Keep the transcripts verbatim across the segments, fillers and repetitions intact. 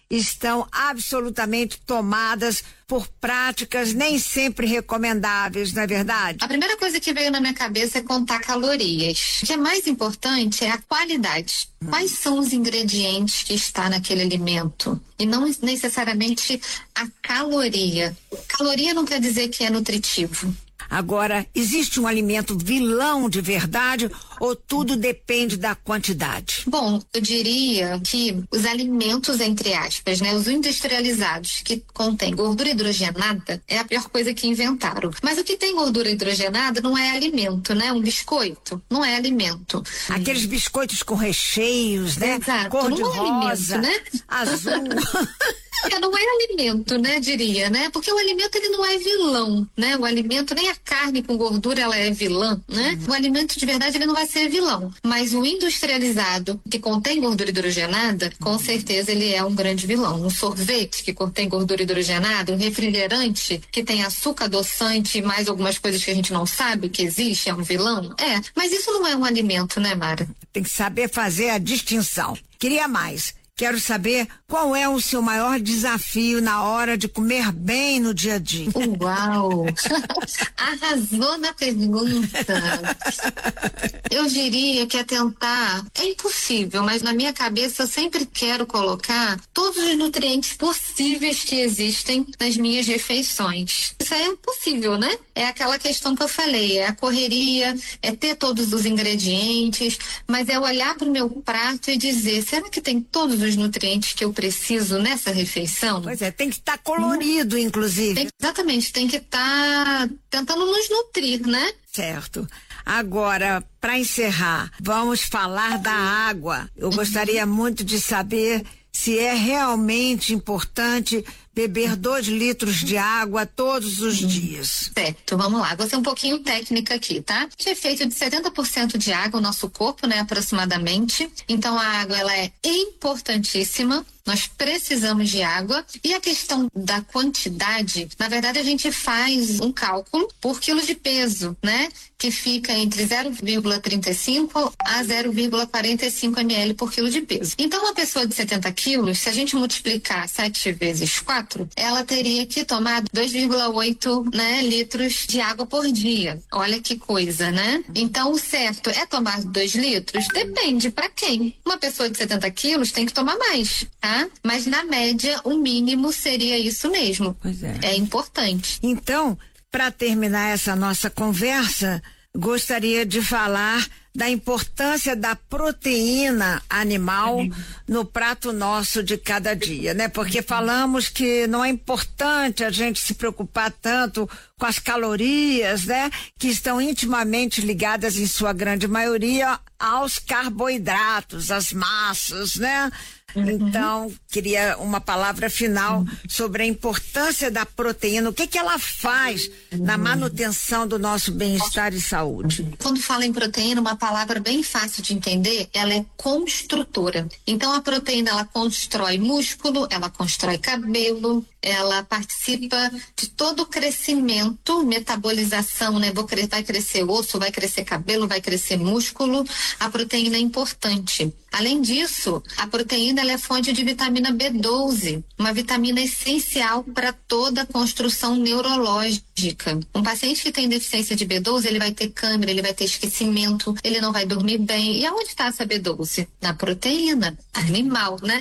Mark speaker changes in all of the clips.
Speaker 1: estão absolutamente tomadas por práticas nem sempre recomendáveis, não é verdade?
Speaker 2: A primeira coisa que veio na minha cabeça é contar calorias. O que é mais importante é a qualidade. Hum. Quais são os ingredientes que está naquele alimento? E não necessariamente a caloria. Caloria não quer dizer que é nutritivo.
Speaker 1: Agora, existe um alimento vilão de verdade ou tudo depende da quantidade?
Speaker 2: Bom, eu diria que os alimentos, entre aspas, né, os industrializados que contêm gordura hidrogenada é a pior coisa que inventaram. Mas o que tem gordura hidrogenada não é alimento, né? Um biscoito não é alimento.
Speaker 1: Aqueles biscoitos com recheios, né?
Speaker 2: Exato,
Speaker 1: cor de
Speaker 2: não é
Speaker 1: rosa,
Speaker 2: alimento, né?
Speaker 1: azul.
Speaker 2: É, não é alimento, né, diria, né? Porque o alimento, ele não é vilão, né? O alimento, nem a carne com gordura, ela é vilã, né? Uhum. O alimento, de verdade, ele não vai ser vilão. Mas o industrializado, que contém gordura hidrogenada, com uhum. certeza ele é um grande vilão. Um sorvete que contém gordura hidrogenada, um refrigerante que tem açúcar, adoçante e mais algumas coisas que a gente não sabe que existe, é um vilão? É, mas isso não é um alimento, né, Mara?
Speaker 1: Tem que saber fazer a distinção. Queria mais. Quero saber qual é o seu maior desafio na hora de comer bem no dia a dia.
Speaker 2: Uau! Arrasou na pergunta. Eu diria que é tentar, é impossível, mas na minha cabeça eu sempre quero colocar todos os nutrientes possíveis que existem nas minhas refeições. Isso é impossível, né? É aquela questão que eu falei, é a correria, é ter todos os ingredientes, mas é olhar para o meu prato e dizer, será que tem todos os nutrientes que eu preciso nessa refeição?
Speaker 1: Pois é, tem que estar tá colorido, hum. inclusive.
Speaker 2: Tem, exatamente, tem que estar tá tentando nos nutrir, né?
Speaker 1: Certo. Agora, para encerrar, vamos falar da água. Eu gostaria muito de saber se é realmente importante beber dois litros de água todos os dias.
Speaker 2: Certo, vamos lá. Vou ser um pouquinho técnica aqui, tá? É feito de setenta por cento de água o nosso corpo, né? Aproximadamente. Então a água, ela é importantíssima. Nós precisamos de água. E a questão da quantidade, na verdade a gente faz um cálculo por quilo de peso, né? Que fica entre zero vírgula trinta e cinco a zero vírgula quarenta e cinco mililitros por quilo de peso. Então uma pessoa de setenta quilos, se a gente multiplicar sete vezes quatro, ela teria que tomar dois vírgula oito, né, litros de água por dia. Olha que coisa, né? Então o certo é tomar dois litros? Depende para quem. Uma pessoa de setenta quilos tem que tomar mais, tá? Mas na média o mínimo seria isso mesmo.
Speaker 1: Pois é.
Speaker 2: É importante.
Speaker 1: Então, para terminar essa nossa conversa, gostaria de falar da importância da proteína animal no prato nosso de cada dia, né? Porque falamos que não é importante a gente se preocupar tanto com as calorias, né? Que estão intimamente ligadas, em sua grande maioria, aos carboidratos, às massas, né? Uhum. Então, queria uma palavra final sobre a importância da proteína. O que que ela faz na manutenção do nosso bem-estar e saúde?
Speaker 2: Quando fala em proteína, uma palavra bem fácil de entender, ela é construtora. Então, a proteína, ela constrói músculo, ela constrói cabelo, ela participa de todo o crescimento, metabolização, né? Vai crescer osso, vai crescer cabelo, vai crescer músculo. A proteína é importante. Além disso, a proteína ela é fonte de vitamina B doze, uma vitamina essencial para toda a construção neurológica. Um paciente que tem deficiência de B doze, ele vai ter câimbra, ele vai ter esquecimento, ele não vai dormir bem. E aonde está essa B doze? Na proteína animal, né?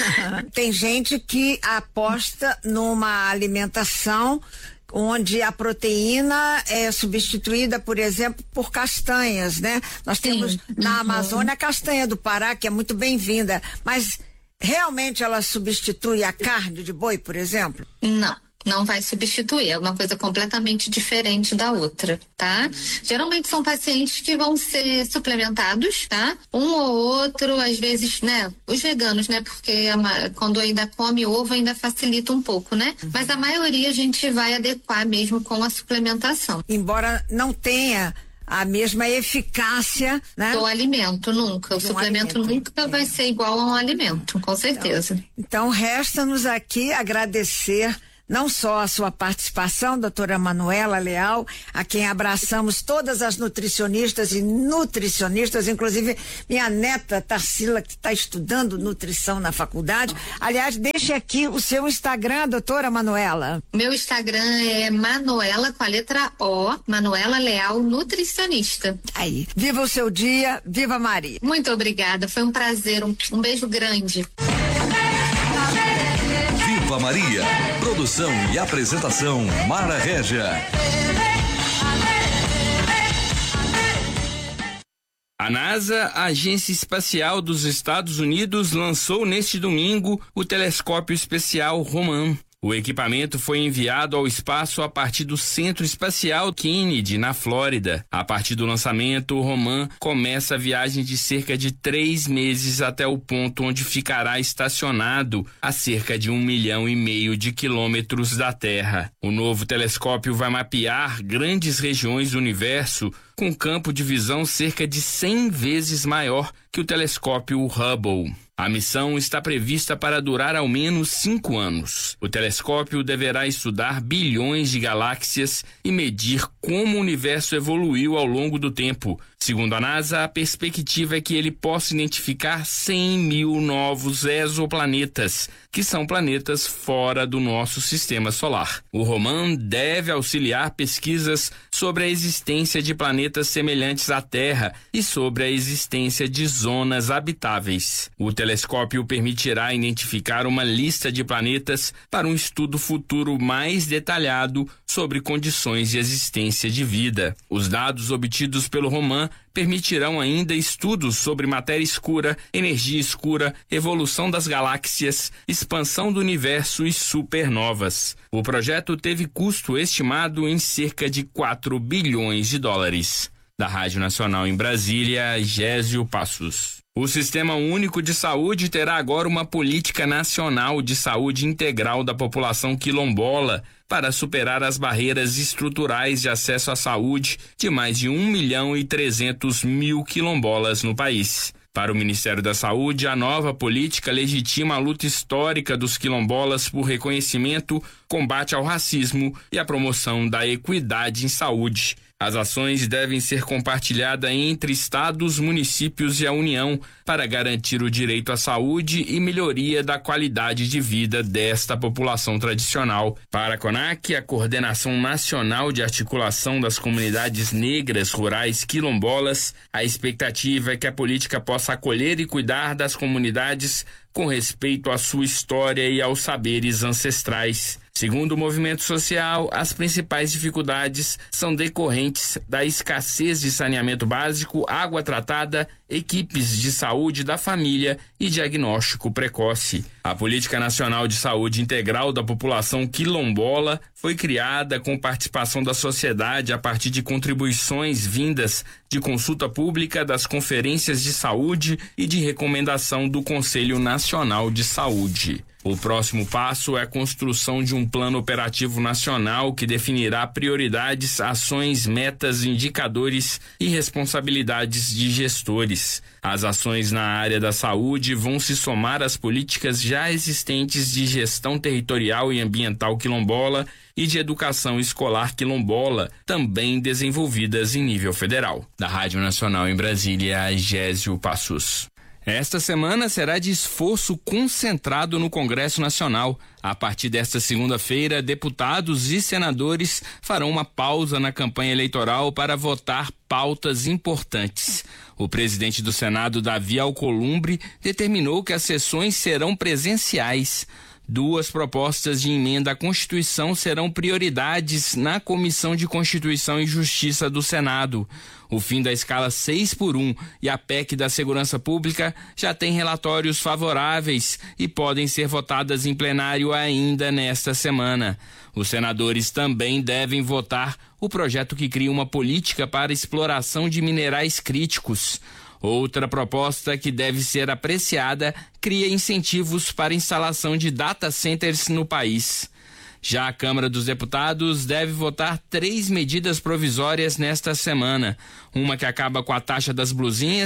Speaker 1: Tem gente que aposta numa alimentação onde a proteína é substituída, por exemplo, por castanhas, né? Nós temos Sim. na Amazônia a castanha do Pará, que é muito bem-vinda, mas realmente ela substitui a carne de boi, por exemplo?
Speaker 2: Não. Não vai substituir, é uma coisa completamente diferente da outra, tá? Hum. Geralmente são pacientes que vão ser suplementados, tá? Um ou outro, às vezes, né? Os veganos, né? Porque a, quando ainda come ovo, ainda facilita um pouco, né? Uhum. Mas a maioria a gente vai adequar mesmo com a suplementação.
Speaker 1: Embora não tenha a mesma eficácia, né?
Speaker 2: Do alimento, nunca. O um suplemento alimento. nunca é. vai ser igual a um alimento, com certeza.
Speaker 1: Então, então resta-nos aqui agradecer, não só a sua participação, doutora Manuela Leal, a quem abraçamos todas as nutricionistas e nutricionistas, inclusive minha neta Tarsila, que está estudando nutrição na faculdade. Aliás, deixe aqui o seu Instagram, doutora Manuela.
Speaker 2: Meu Instagram é Manuela com a letra O, Manuela Leal Nutricionista.
Speaker 1: Aí, viva o seu dia, viva Maria.
Speaker 2: Muito obrigada, foi um prazer, um, um beijo grande.
Speaker 3: Viva Maria, produção e apresentação Mara Régia.
Speaker 4: A NASA, a Agência Espacial dos Estados Unidos, lançou neste domingo o telescópio especial Roman. O equipamento foi enviado ao espaço a partir do Centro Espacial Kennedy, na Flórida. A partir do lançamento, o Roman começa a viagem de cerca de três meses até o ponto onde ficará estacionado a cerca de um milhão e meio de quilômetros da Terra. O novo telescópio vai mapear grandes regiões do universo com campo de visão cerca de cem vezes maior que o telescópio Hubble. A missão está prevista para durar ao menos cinco anos. O telescópio deverá estudar bilhões de galáxias e medir como o universo evoluiu ao longo do tempo. Segundo a NASA, a perspectiva é que ele possa identificar cem mil novos exoplanetas, que são planetas fora do nosso sistema solar. O Roman deve auxiliar pesquisas sobre a existência de planetas semelhantes à Terra e sobre a existência de zonas habitáveis. O telescópio permitirá identificar uma lista de planetas para um estudo futuro mais detalhado sobre condições de existência de vida. Os dados obtidos pelo Roman permitirão ainda estudos sobre matéria escura, energia escura, evolução das galáxias, expansão do universo e supernovas. O projeto teve custo estimado em cerca de quatro bilhões de dólares. Da Rádio Nacional em Brasília, Gésio Passos. O Sistema Único de Saúde terá agora uma política nacional de saúde integral da população quilombola para superar as barreiras estruturais de acesso à saúde de mais de um milhão e trezentos mil quilombolas no país. Para o Ministério da Saúde, a nova política legitima a luta histórica dos quilombolas por reconhecimento, combate ao racismo e a promoção da equidade em saúde. As ações devem ser compartilhadas entre estados, municípios e a União para garantir o direito à saúde e melhoria da qualidade de vida desta população tradicional. Para a CONAC, a Coordenação Nacional de Articulação das Comunidades Negras Rurais Quilombolas, a expectativa é que a política possa acolher e cuidar das comunidades com respeito à sua história e aos saberes ancestrais. Segundo o movimento social, as principais dificuldades são decorrentes da escassez de saneamento básico, água tratada, equipes de saúde da família e diagnóstico precoce. A Política Nacional de Saúde Integral da População Quilombola foi criada com participação da sociedade a partir de contribuições vindas de consulta pública, das conferências de saúde e de recomendação do Conselho Nacional de Saúde. O próximo passo é a construção de um plano operativo nacional que definirá prioridades, ações, metas, indicadores e responsabilidades de gestores. As ações na área da saúde vão se somar às políticas já existentes de gestão territorial e ambiental quilombola e de educação escolar quilombola, também desenvolvidas em nível federal. Da Rádio Nacional em Brasília, Gésio Passos. Esta semana será de esforço concentrado no Congresso Nacional. A partir desta segunda-feira, deputados e senadores farão uma pausa na campanha eleitoral para votar pautas importantes. O presidente do Senado, Davi Alcolumbre, determinou que as sessões serão presenciais. Duas propostas de emenda à Constituição serão prioridades na Comissão de Constituição e Justiça do Senado. O fim da escala seis por um e a P E C da Segurança Pública já têm relatórios favoráveis e podem ser votadas em plenário ainda nesta semana. Os senadores também devem votar o projeto que cria uma política para exploração de minerais críticos. Outra proposta que deve ser apreciada cria incentivos para instalação de data centers no país. Já a Câmara dos Deputados deve votar três medidas provisórias nesta semana. Uma que acaba com a taxa das blusinhas,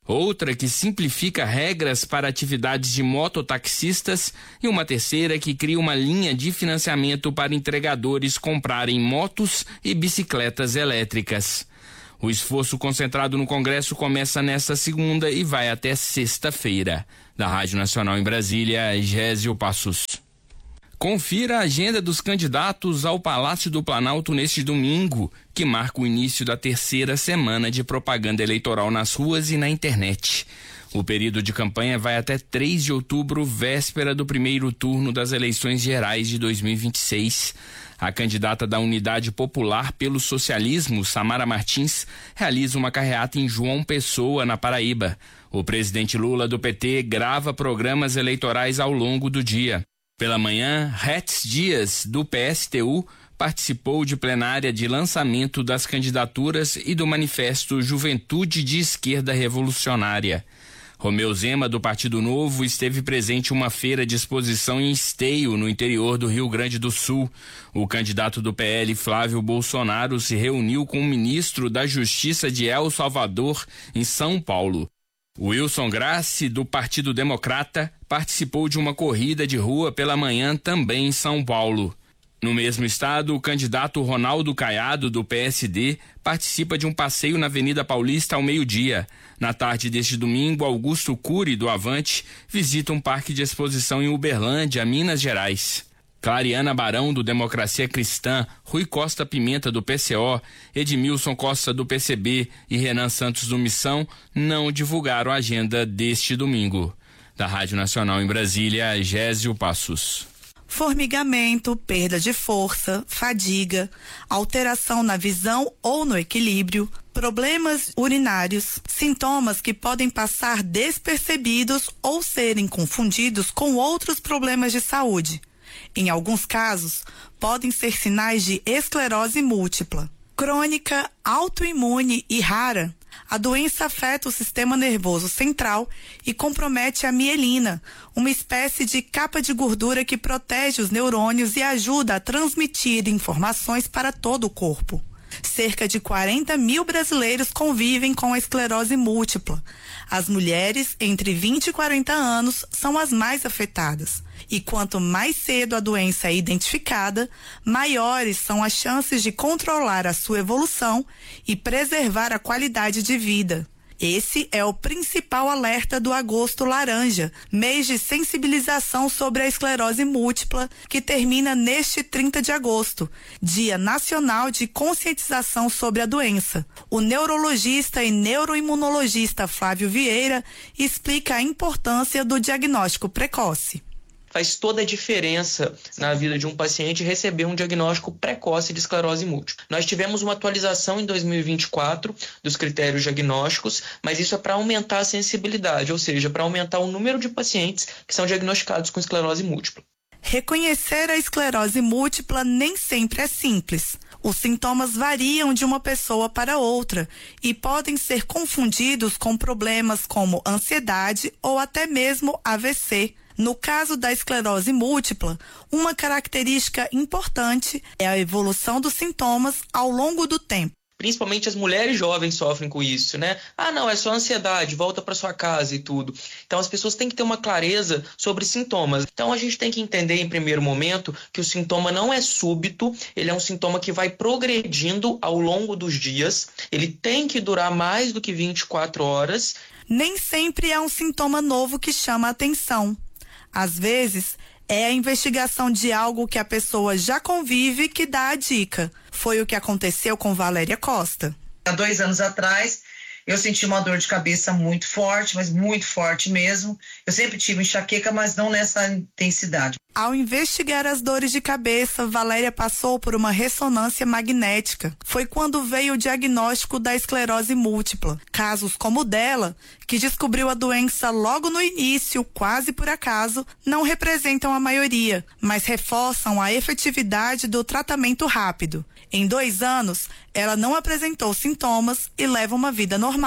Speaker 4: outra que simplifica regras para atividades de mototaxistas e uma terceira que cria uma linha de financiamento para entregadores comprarem motos e bicicletas elétricas. O esforço concentrado no Congresso começa nesta segunda e vai até sexta-feira. Da Rádio Nacional em Brasília, Gésio Passos. Confira a agenda dos candidatos ao Palácio do Planalto neste domingo, que marca o início da terceira semana de propaganda eleitoral nas ruas e na internet. O período de campanha vai até três de outubro, véspera do primeiro turno das eleições gerais de dois mil e vinte e seis. A candidata da Unidade Popular pelo Socialismo, Samara Martins, realiza uma carreata em João Pessoa, na Paraíba. O presidente Lula, do P T, grava programas eleitorais ao longo do dia. Pela manhã, Retz Dias, do P S T U, participou de plenária de lançamento das candidaturas e do manifesto Juventude de Esquerda Revolucionária. Romeu Zema, do Partido Novo, esteve presente em uma feira de exposição em Esteio, no interior do Rio Grande do Sul. O candidato do P L, Flávio Bolsonaro, se reuniu com o ministro da Justiça de El Salvador, em São Paulo. Wilson Grassi, do Partido Democrata, participou de uma corrida de rua pela manhã também em São Paulo. No mesmo estado, o candidato Ronaldo Caiado, do P S D, participa de um passeio na Avenida Paulista ao meio-dia. Na tarde deste domingo, Augusto Cury, do Avante, visita um parque de exposição em Uberlândia, Minas Gerais. Clariana Barão, do Democracia Cristã, Rui Costa Pimenta, do P C O, Edmilson Costa, do P C B e Renan Santos, do Missão, não divulgaram a agenda deste domingo. Da Rádio Nacional em Brasília, Gésio Passos.
Speaker 5: Formigamento, perda de força, fadiga, alteração na visão ou no equilíbrio, problemas urinários, sintomas que podem passar despercebidos ou serem confundidos com outros problemas de saúde. Em alguns casos, podem ser sinais de esclerose múltipla. Crônica, autoimune e rara, a doença afeta o sistema nervoso central e compromete a mielina, uma espécie de capa de gordura que protege os neurônios e ajuda a transmitir informações para todo o corpo. Cerca de quarenta mil brasileiros convivem com a esclerose múltipla. As mulheres entre vinte e quarenta anos são as mais afetadas. E quanto mais cedo a doença é identificada, maiores são as chances de controlar a sua evolução e preservar a qualidade de vida. Esse é o principal alerta do Agosto Laranja, mês de sensibilização sobre a esclerose múltipla, que termina neste trinta de agosto, Dia Nacional de Conscientização sobre a Doença. O neurologista e neuroimunologista Flávio Vieira explica a importância do diagnóstico precoce.
Speaker 6: Faz toda a diferença na vida de um paciente receber um diagnóstico precoce de esclerose múltipla. Nós tivemos uma atualização em dois mil e vinte e quatro dos critérios diagnósticos, mas isso é para aumentar a sensibilidade, ou seja, para aumentar o número de pacientes que são diagnosticados com esclerose múltipla.
Speaker 5: Reconhecer a esclerose múltipla nem sempre é simples. Os sintomas variam de uma pessoa para outra e podem ser confundidos com problemas como ansiedade ou até mesmo A V C. No caso da esclerose múltipla, uma característica importante é a evolução dos sintomas ao longo do tempo.
Speaker 6: Principalmente as mulheres jovens sofrem com isso, né? Ah, não, é só ansiedade, volta para sua casa e tudo. Então as pessoas têm que ter uma clareza sobre sintomas. Então a gente tem que entender em primeiro momento que o sintoma não é súbito, ele é um sintoma que vai progredindo ao longo dos dias, ele tem que durar mais do que vinte e quatro horas.
Speaker 5: Nem sempre é um sintoma novo que chama a atenção. Às vezes, é a investigação de algo que a pessoa já convive que dá a dica. Foi o que aconteceu com Valéria Costa.
Speaker 7: Há dois anos atrás, eu senti uma dor de cabeça muito forte, mas muito forte mesmo. Eu sempre tive enxaqueca, mas não nessa intensidade.
Speaker 5: Ao investigar as dores de cabeça, Valéria passou por uma ressonância magnética. Foi quando veio o diagnóstico da esclerose múltipla. Casos como o dela, que descobriu a doença logo no início, quase por acaso, não representam a maioria, mas reforçam a efetividade do tratamento rápido. Em dois anos, ela não apresentou sintomas e leva uma vida normal.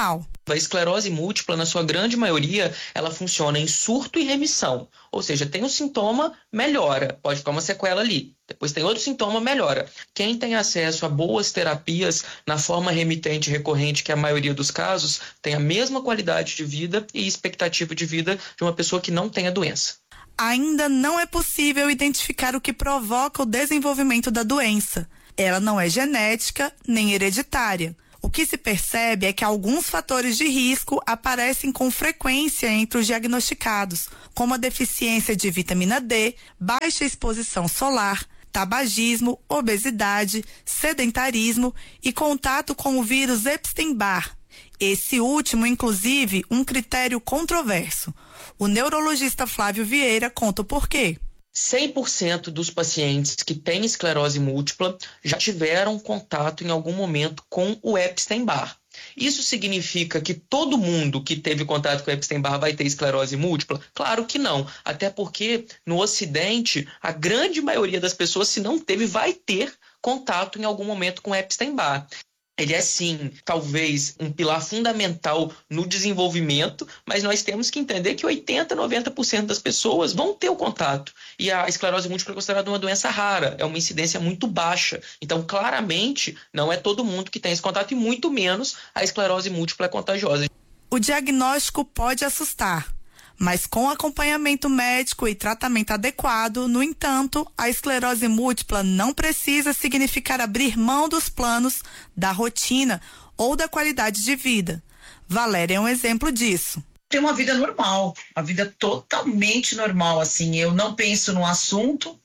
Speaker 6: A esclerose múltipla, na sua grande maioria, ela funciona em surto e remissão. Ou seja, tem um sintoma, melhora. Pode ficar uma sequela ali. Depois tem outro sintoma, melhora. Quem tem acesso a boas terapias na forma remitente recorrente, que é a maioria dos casos, tem a mesma qualidade de vida e expectativa de vida de uma pessoa que não tem a doença.
Speaker 5: Ainda não é possível identificar o que provoca o desenvolvimento da doença. Ela não é genética nem hereditária. O que se percebe é que alguns fatores de risco aparecem com frequência entre os diagnosticados, como a deficiência de vitamina D, baixa exposição solar, tabagismo, obesidade, sedentarismo e contato com o vírus Epstein-Barr. Esse último, inclusive, um critério controverso. O neurologista Flávio Vieira conta o porquê.
Speaker 6: cem por cento dos pacientes que têm esclerose múltipla já tiveram contato em algum momento com o Epstein-Barr. Isso significa que todo mundo que teve contato com o Epstein-Barr vai ter esclerose múltipla? Claro que não, até porque no Ocidente a grande maioria das pessoas, se não teve, vai ter contato em algum momento com o Epstein-Barr. Ele é, sim, talvez um pilar fundamental no desenvolvimento, mas nós temos que entender que oitenta por cento, noventa por cento das pessoas vão ter o contato. E a esclerose múltipla é considerada uma doença rara, é uma incidência muito baixa. Então, claramente, não é todo mundo que tem esse contato e muito menos a esclerose múltipla é contagiosa.
Speaker 5: O diagnóstico pode assustar, mas com acompanhamento médico e tratamento adequado, no entanto, a esclerose múltipla não precisa significar abrir mão dos planos, da rotina ou da qualidade de vida. Valéria é um exemplo disso.
Speaker 7: Tem uma vida normal, uma vida totalmente normal, assim, eu não penso no assunto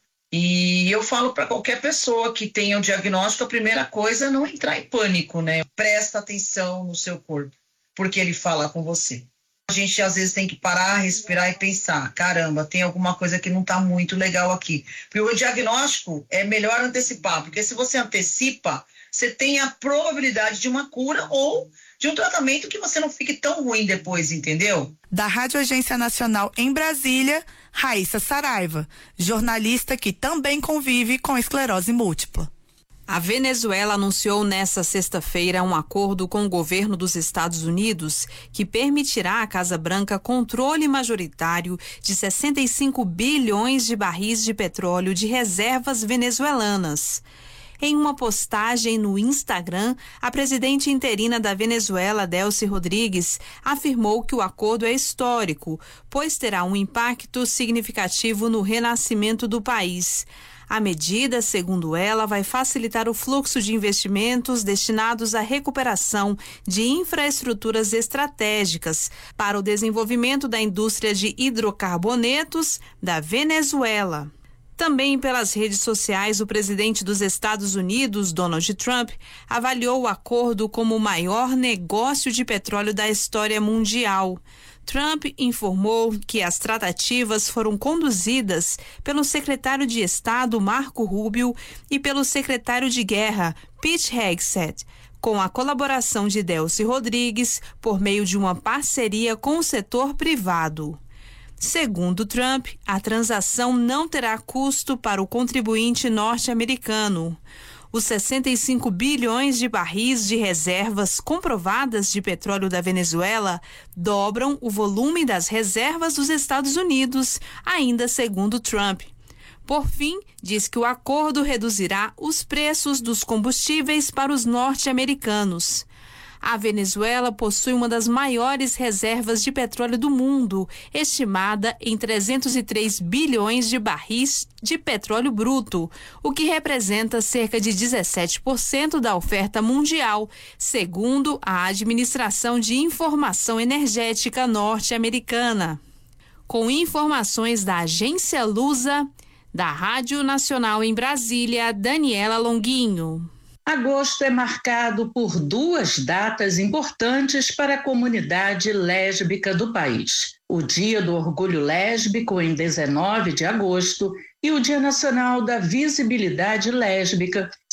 Speaker 7: e eu falo para qualquer pessoa que tenha o diagnóstico, a primeira coisa é não entrar em pânico, né? Presta atenção no seu corpo, porque ele fala com você. A gente às vezes tem que parar, respirar e pensar, caramba, tem alguma coisa que não está muito legal aqui. Porque o diagnóstico é melhor antecipar, porque se você antecipa, você tem a probabilidade de uma cura ou de um tratamento que você não fique tão ruim depois, entendeu?
Speaker 5: Da Rádio Agência Nacional em Brasília, Raíssa Saraiva, jornalista que também convive com esclerose múltipla.
Speaker 8: A Venezuela anunciou nesta sexta-feira um acordo com o governo dos Estados Unidos que permitirá à Casa Branca controle majoritário de sessenta e cinco bilhões de barris de petróleo de reservas venezuelanas. Em uma postagem no Instagram, a presidente interina da Venezuela, Delcy Rodrigues, afirmou que o acordo é histórico, pois terá um impacto significativo no renascimento do país. A medida, segundo ela, vai facilitar o fluxo de investimentos destinados à recuperação de infraestruturas estratégicas para o desenvolvimento da indústria de hidrocarbonetos da Venezuela. Também pelas redes sociais, o presidente dos Estados Unidos, Donald Trump, avaliou o acordo como o maior negócio de petróleo da história mundial. Trump informou que as tratativas foram conduzidas pelo secretário de Estado, Marco Rubio, e pelo secretário de Guerra, Pete Hegseth, com a colaboração de Delcy Rodrigues por meio de uma parceria com o setor privado. Segundo Trump, a transação não terá custo para o contribuinte norte-americano. Os sessenta e cinco bilhões de barris de reservas comprovadas de petróleo da Venezuela dobram o volume das reservas dos Estados Unidos, ainda segundo Trump. Por fim, diz que o acordo reduzirá os preços dos combustíveis para os norte-americanos. A Venezuela possui uma das maiores reservas de petróleo do mundo, estimada em trezentos e três bilhões de barris de petróleo bruto, o que representa cerca de dezessete por cento da oferta mundial, segundo a Administração de Informação Energética norte-americana. Com informações da Agência Lusa, da Rádio Nacional em Brasília, Daniela Longuinho.
Speaker 9: Agosto é marcado por duas datas importantes para a comunidade lésbica do país. O Dia do Orgulho Lésbico, em dezenove de agosto, e o Dia Nacional da Visibilidade Lésbica,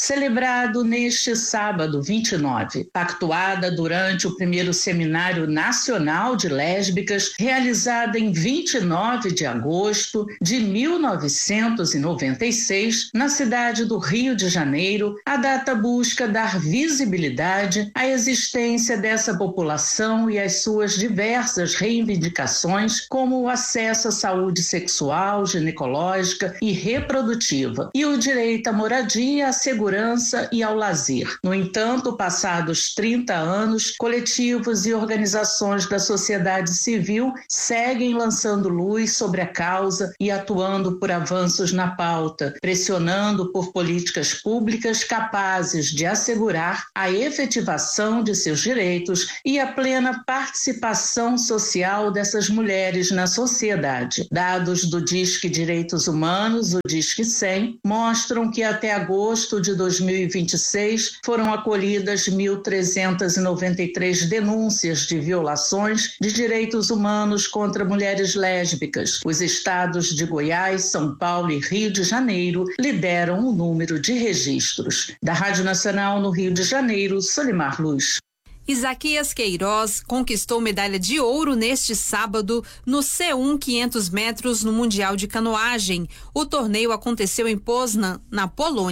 Speaker 9: celebrado neste sábado vinte e nove, pactuada durante o primeiro Seminário Nacional de Lésbicas, realizada em vinte e nove de agosto de mil novecentos e noventa e seis, na cidade do Rio de Janeiro. A data busca dar visibilidade à existência dessa população e às suas diversas reivindicações, como o acesso à saúde sexual, ginecológica e reprodutiva, e o direito à moradia, à segurança e ao lazer. No entanto, passados trinta anos, coletivos e organizações da sociedade civil seguem lançando luz sobre a causa e atuando por avanços na pauta, pressionando por políticas públicas capazes de assegurar a efetivação de seus direitos e a plena participação social dessas mulheres na sociedade. Dados do Disque Direitos Humanos, o Disque cem, mostram que até agosto de dois mil e vinte e seis foram acolhidas mil trezentas e noventa e três denúncias de violações de direitos humanos contra mulheres lésbicas. Os estados de Goiás, São Paulo e Rio de Janeiro lideram o número de registros. Da Rádio Nacional no Rio de Janeiro, Solimar Luz.
Speaker 8: Isaquias Queiroz conquistou medalha de ouro neste sábado no C um quinhentos metros no Mundial de Canoagem. O torneio aconteceu em Poznan, na Polônia.